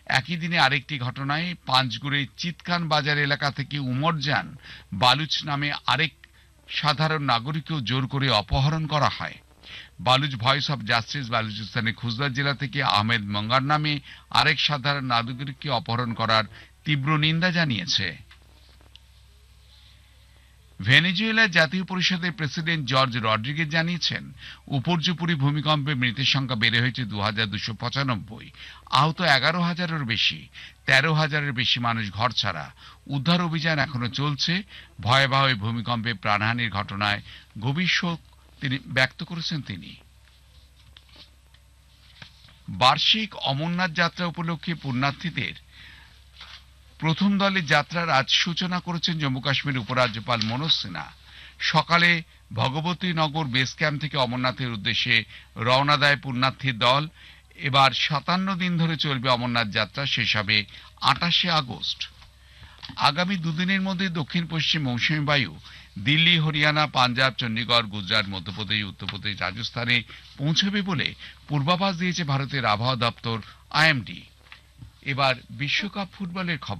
একই দিনে আরেকটি ঘটনায় পাঁচগুড়ে চিৎকান বাজার এলাকা থেকে উমরজান বালুচ নামে আরেক সাধারণ নাগরিককেও জোর করে অপহরণ করা হয়। Baloch voice of justice বালুচিস্তানের Khulna জেলা থেকে আহমেদ মঙ্গার নামে আরেক সাধারণ নাগরিককে অপহরণ করার তীব্র নিন্দা জানিয়েছে। ভেনেজুয়েলার জাতীয় পরিষদের প্রেসিডেন্ট জর্জ রড্রিগেজ জানিয়েছেন, উপর্যুপরি ভূমিকম্পে মৃতের সংখ্যা বেড়ে হয়েছে 2295, আহত 11,000-এর বেশি, 13,000-এর বেশি মানুষ ঘরছাড়া। উদ্ধার অভিযান এখনো চলছে। ভয়াবহ এই ভূমিকম্পে প্রাণহানির ঘটনায় গভীর শোক ব্যক্ত করেছেন তিনি। বার্ষিক অমরনাথ যাত্রা উপলক্ষে পুণ্যার্থীদের প্রথম দলের যাত্রার আজ সূচনা করেছেন জম্মু কাশ্মীর উপরাজ্যপাল মনোজ সিনহা। সকালে ভগবতী নগর বেস ক্যাম্প থেকে অমরনাথের উদ্দেশ্যে রওনা দেয় পুণ্যার্থীর দল। এবার 57 দিন ধরে চলবে অমরনাথ যাত্রা, শেষ হবে 28শে আগস্ট। আগামী দুদিনের মধ্যে দক্ষিণ পশ্চিম মৌসুমী বায়ু দিল্লি, হরিয়ানা, পাঞ্জাব, চণ্ডীগড়, গুজরাট, মধ্যপ্রদেশ, উত্তরপ্রদেশ, রাজস্থানে পৌঁছবে বলে পূর্বাভাস দিয়েছে ভারতের আবহাওয়া দপ্তর IMD। এবার বিশ্বকাপ ফুটবলের খবর।